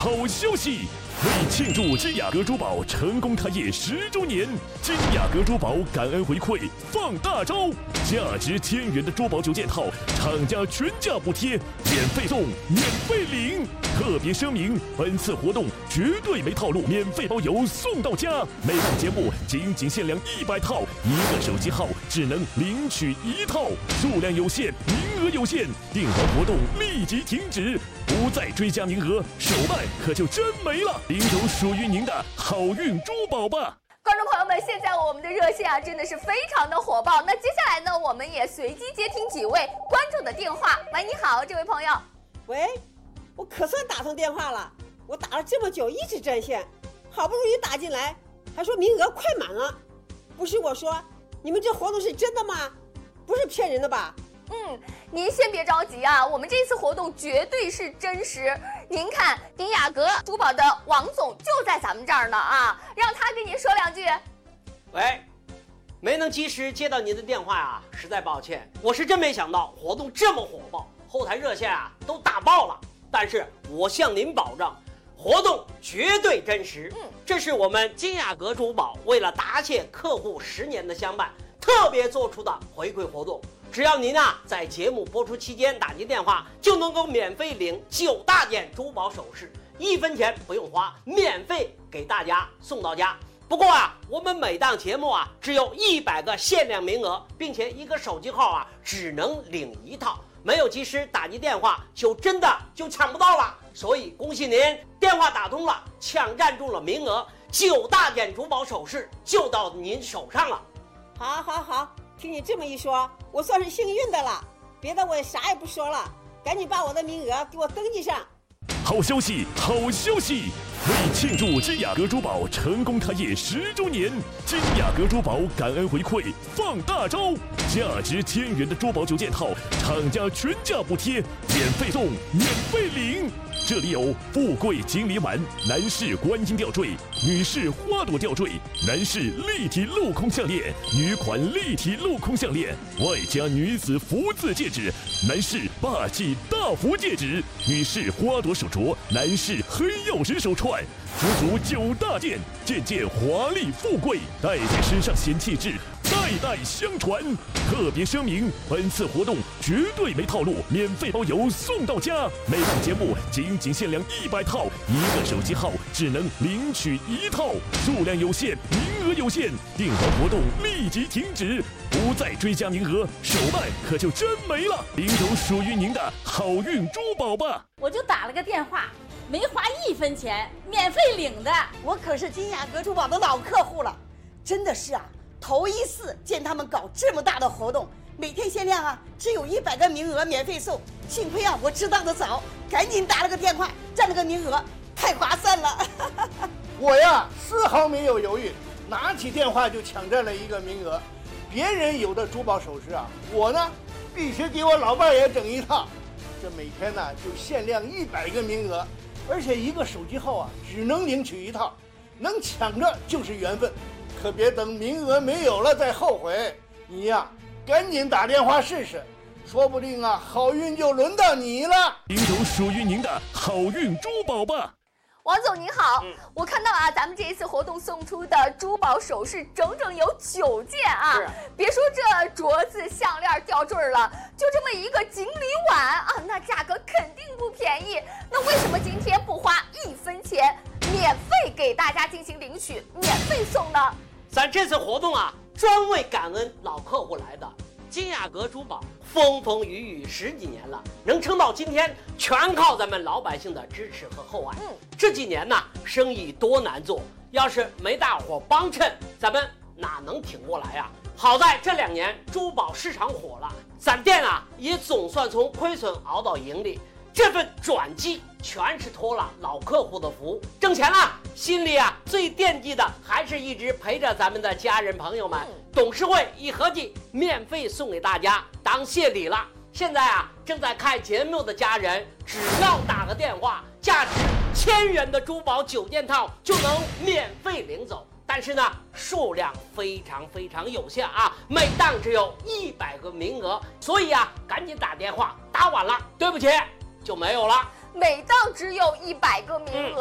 好消息！为庆祝金雅阁珠宝成功开业10周年，金雅阁珠宝感恩回馈放大招，价值1000元的珠宝9件套，厂家全价补贴，免费送，免费领。特别声明，本次活动绝对没套路，免费包邮送到家。每档节目仅限量100套，1个手机号只能领取1套，数量有限，名额有限，订单活动立即停止，不再追加名额，手办可就真没了。领走属于您的好运珠宝吧！ 观众朋友们，现在我们的热线真的是非常的火爆。那接下来呢，我们也随机接听几位观众的电话。喂，你好，这位朋友。 喂，我可算打通电话了，我打了这么久一直占线，好不容易打进来，还说名额快满了。不是我说，你们这活动是真的吗？不是骗人的吧？ 您先别着急啊，我们这次活动绝对是真实。您看，金雅阁珠宝的王总就在咱们这儿呢啊，让他跟您说2句。 喂，没能及时接到您的电话啊，实在抱歉。我是真没想到活动这么火爆，后台热线啊都打爆了。但是我向您保证，活动绝对真实。这是我们金雅阁珠宝为了答谢客户10年的相伴，特别做出的回馈活动。只要您在节目播出期间打进电话，就能够免费领9大件珠宝首饰，1分钱不用花，免费给大家送到家。不过我们每档节目只有100个限量名额，并且1个手机号只能领1套，没有及时打进电话就真的抢不到了。所以恭喜您，电话打通了，抢占住了名额，9大件珠宝首饰就到您手上了。 好，听你这么一说，我算是幸运的了。别的我也啥也不说了，赶紧把我的名额给我登记上。 好消息！为庆祝金雅阁珠宝成功开业10周年，金雅阁珠宝感恩回馈放大招，价值1000元的珠宝9件套，厂家全价补贴，免费送，免费领。这里有富贵锦鲤碗、男士观音吊坠、女士花朵吊坠、男士立体镂空项链、女款立体镂空项链，外加女子福字戒指、男士霸气大福戒指、女士花朵手镯、男士黑曜石手串，足9大件，件件华丽富贵，戴在身上显气质，代代相传。特别声明，本次活动绝对没套路，免费包邮送到家。每档节目仅限量100套，1个手机号只能领取1套，数量有限，名额有限，订单活动立即停止，不再追加名额，手办可就真没了。领走属于您的好运珠宝吧！ 我就打了个电话，没花1分钱，免费领的。 我可是金雅阁珠宝的老客户了，真的是头一次见他们搞这么大的活动，每天限量只有100个名额免费送。幸亏我知道的早，赶紧打了个电话，占了个名额，太划算了。 我丝毫没有犹豫，拿起电话就抢占了1个名额。别人有的珠宝首饰我呢必须给我老伴也整1套。这每天就限量100个名额，而且1个手机号只能领取1套，能抢着就是缘分。可别等名额没有了再后悔，你赶紧打电话试试，说不定好运就轮到你了。 领走属于您的好运珠宝吧！ 王总您好，我看到咱们这一次活动送出的珠宝首饰整整有9件别说这镯子、项链、吊坠了，就这么1个锦鲤碗那价格肯定不便宜。那为什么今天不花1分钱，免费给大家进行领取，免费送呢？ 咱这次活动专为感恩老客户来的。金雅阁珠宝风风雨雨10几年了，能撑到今天，全靠咱们老百姓的支持和厚爱。这几年生意多难做，要是没大伙帮衬，咱们哪能挺过来好在这2年珠宝市场火了，咱店也总算从亏损熬到盈利。这份转机全是托了老客户的福，挣钱了，心里最惦记的还是一直陪着咱们的家人朋友们。董事会一合计，免费送给大家当谢礼了。现在正在看节目的家人，只要打个电话，价值1000元的珠宝9件套就能免费领走。但是数量非常有限每档只有100个名额，所以赶紧打电话，打晚了对不起就没有了。 每档只有100个名额。